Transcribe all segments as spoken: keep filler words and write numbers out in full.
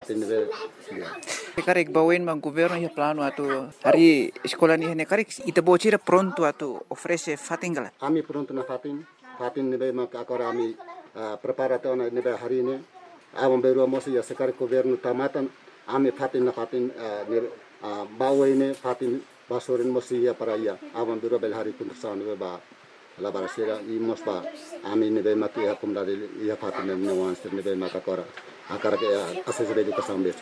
fatin nebe sia. Karek bawen mang governo ia plano atu hari sekolah ni hene karek ita bocira pronto atu oferece fatingala. Ami pronto na fatin, fatin nebe mak agora ami preparato na nebe hari ini. Awam beru amosi ya sekarang governo tamatan ami fatin na fatin nebe bawen fatin basurin mosi ya para ya. Awam beru bel hari pun tersawan nebe ba la barasera i mos ba ami nebe mak ya kumdari ya fatin nebe wansir nebe mak agora. Akara ke asesore educação besi.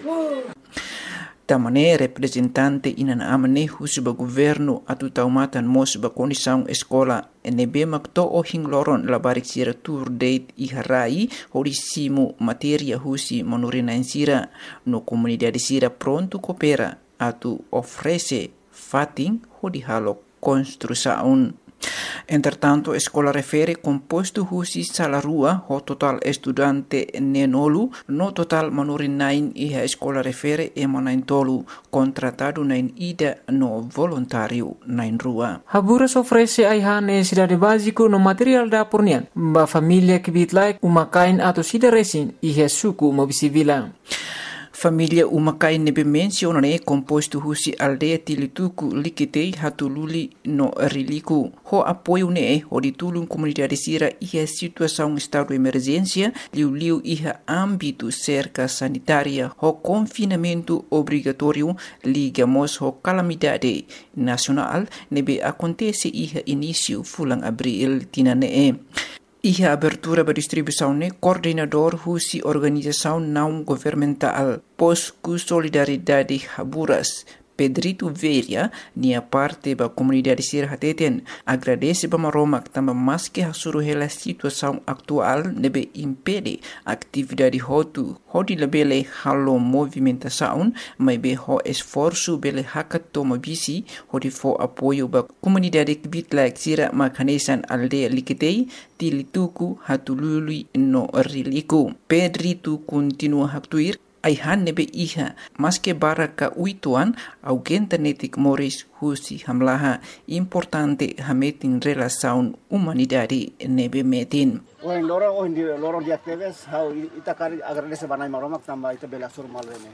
Tamane representante inan amane husuba governo atu taumatan mos ba condição escola nebe makto o hingloron la barik sira tour date i harai horisimu materia husi manurina insira no comunidade sira pronto coopera atu oferece fating hodi halo construção. Entretanto, a escola refere composto husi salarua ho total estudante nenolu, no total manurin nain e a escola refere emanain tolu, contratado nain ida no voluntário nain rua. Haburas oferece aiha necessidade básico no material da pornian, ba família que bitlai umakain ato sida resin e a suku mobisivila. Família umakai nebe menciona ne composto husi aldeia tilituku likitei hatululi no riliku. Ho apoio ne ho ditulung comunidade sira iha situação estado de emergência liu liu iha âmbito cerca sanitária ho confinamento obrigatório ligamos ho calamidade nacional nebe acontece iha início fulang abril tinane. Iha abertura para distribuição ne coordenador husi organização não governamental Posku Solidariedade Haburas Pedrito Veria nia parte da comunidade sir hateten agradece ba maromak tamba maske hasuru hela situação atual nebe impede atividade hotu hodi lebele halo movimentação mai be ho esforço bele hakatoma bisi hodi fo apoio ba comunidade bitlak sira makanesan aldeia likitei tilituku hatulului no riliku. Pedrito continua haktuir aihan nebe iha maske baraka uituan augenta netik moris husi hamlaha importante hametin relação humanidade nebe metin. Oin loro oin di loro di aktives how ita kari agradece banai maromak tamba ita bela sur malene.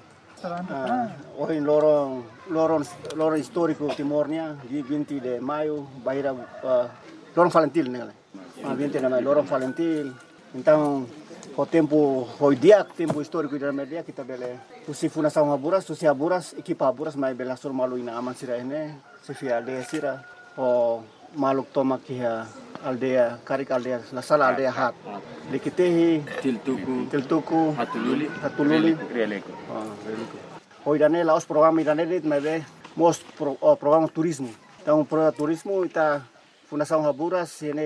Oin loro loro loro histórico timornia di vinte de maio baira loro Valentil nele. Ah vinte de maio loro Valentil. Então o tempo foi dia tempo histórico da media kita bele usi fundação Haburas usi Haburas equipa Haburas mai bela sur malu ina aman sira ene sifia aldeia sira o maluk toma kia aldeia karik aldeia la sala aldeia hat likitehi tiltuku tiltuku hatululi hatululi releko ah releko hoy dane laos programa dane dit mai be mos pro, oh, programa turismo então pro turismo ita fundação Haburas ene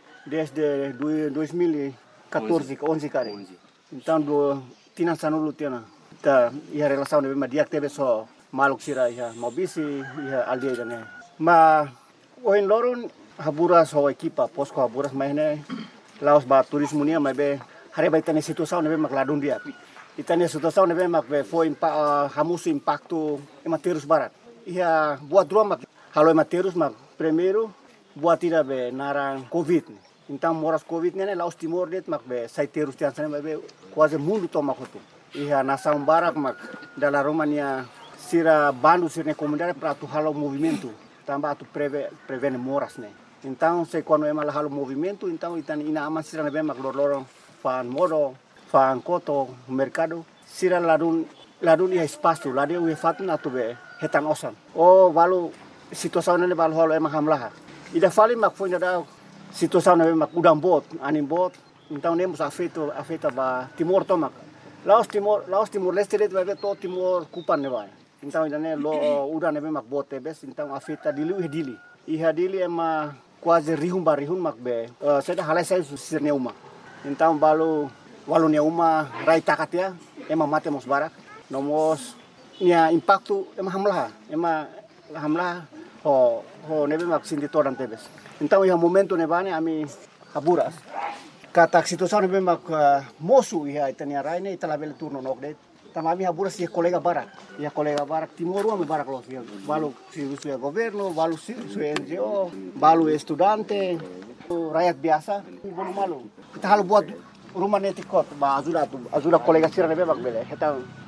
desde dois mil e quatorze, onze kare. Então do tina sanulu tina. Ta ia relação de dia teve só maluk sira ia mobisi ia aldeia dane. Ma oin loron Haburas ho equipa Posco Haburas mai ne laos ba turismo nia mai be hare ba tane situação nebe mak ladun dia. Itane situação nebe mak be foi impa hamus impacto ematerus barat. Ia buat dua mak halo ematerus mak primeiro buat tira be narang covid. Então moras covid nene laos timor det mak be saiterus tian sana be quase mundo toma kotu. Iha nação barak mak dala Romania sira bandu sira comunidade para tu halo movimento. Tamba tu preve prevene moras ne. Então se quando é mal halo movimento então itan ina ama sira be mak lor fan modo fan koto mercado sira ladun ladun ia espaço ladun ia fatna tu be hetan osan. Oh valu situação nene valu halo ema hamlaha. Ida fali mak foi da situação nebe mak udang bot anim bot então nemos afeto afeta ba timor tomak laos timor laos timor leste det ba to timor kupan neba então idane lo udang nebe mak bot tebes então afeta dili dili iha dili ema quase rihum ba rihum mak be seda halai sai sirne uma então balu walu ne uma rai takatia ema mate mos barak nomos nia impacto ema hamlah ema hamlah ho ho nebe mak sindi toran tebes. Então, ia momento nevane ami Haburas. Kata situação nebe mak mosu ia itania raine itala bele turno nokdet. Tamami Haburas ia colega barak. Ia colega barak timoru ami barak los ia. Balu si su governo, balu si su N G O, balu estudante, rakyat biasa, bolu malu. Kita halu buat rumah netikot ba ajuda tu ajuda colega sira nebe mak bele. Kita